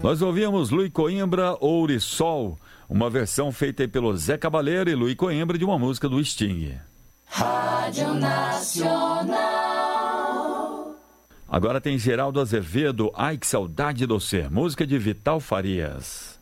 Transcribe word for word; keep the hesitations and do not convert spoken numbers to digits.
Nós ouvimos Luiz Coimbra, Ouriçol, uma versão feita pelo Zé Cabaleiro e Luiz Coimbra de uma música do Sting. Rádio Nacional. Agora tem Geraldo Azevedo, Ai que saudade do ser, música de Vital Farias.